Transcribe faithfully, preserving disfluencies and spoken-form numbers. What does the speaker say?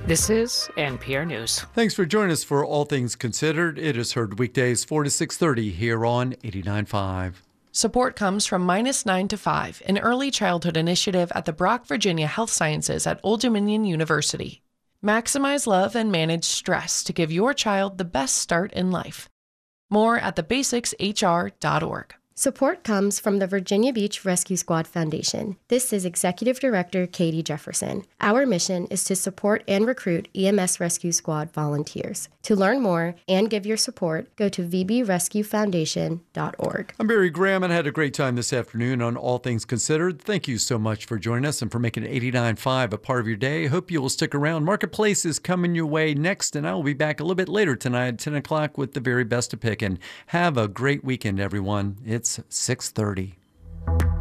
This is N P R News. Thanks for joining us for All Things Considered. It is heard weekdays four to six thirty here on eighty-nine point five. Support comes from Minus nine to five, an early childhood initiative at the Brock, Virginia Health Sciences at Old Dominion University. Maximize love and manage stress to give your child the best start in life. More at the basics h r dot org. Support comes from the Virginia Beach Rescue Squad Foundation. This is Executive Director Katie Jefferson. Our mission is to support and recruit E M S Rescue Squad volunteers. To learn more and give your support, go to v b rescue foundation dot org. I'm Barry Graham and had a great time this afternoon on All Things Considered. Thank you so much for joining us and for making eighty-nine point five a part of your day. Hope you will stick around. Marketplace is coming your way next, and I will be back a little bit later tonight at ten o'clock with the very best to pick. And have a great weekend, everyone. It's six thirty.